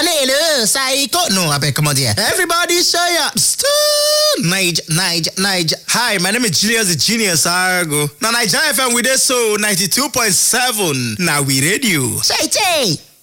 Alelu, psycho. No, I beg, come on here. Everybody show up. Niger. Hi, my name is Julius the Genius Argo. Now Niger FM with us so 92.7. Now we radio. Say.